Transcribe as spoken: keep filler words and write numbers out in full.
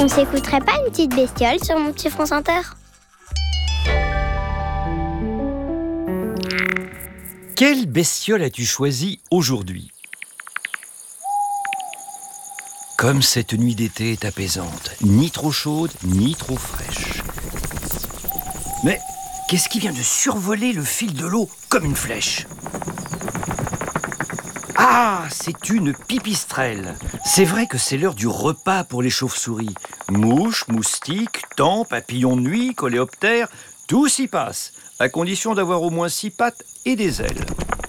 On s'écouterait pas une petite bestiole sur mon petit France Inter? Quelle bestiole as-tu choisi aujourd'hui? Comme cette nuit d'été est apaisante, ni trop chaude, ni trop fraîche. Mais qu'est-ce qui vient de survoler le fil de l'eau comme une flèche? Ah, c'est une pipistrelle. C'est vrai que c'est l'heure du repas pour les chauves-souris. Mouches, moustiques, tampes, papillons de nuit, coléoptères, tout s'y passe, à condition d'avoir au moins six pattes et des ailes.